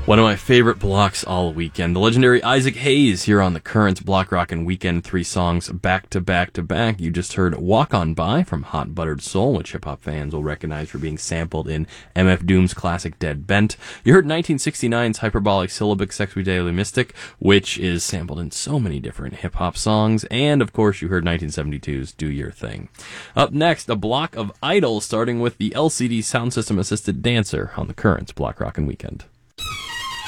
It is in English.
One of my favorite blocks all weekend. The legendary Isaac Hayes here on the Currents Block Rockin' Weekend. 3 songs back to back to back. You just heard Walk On By from Hot Buttered Soul, which hip-hop fans will recognize for being sampled in MF Doom's classic Dead Bent. You heard 1969's Hyperbolic Syllabic Sex We Daily Mystic, which is sampled in so many different hip-hop songs. And, of course, you heard 1972's Do Your Thing. Up next, a block of Idol, starting with the LCD Sound System Assisted Dancer on the Currents Block Rockin' Weekend.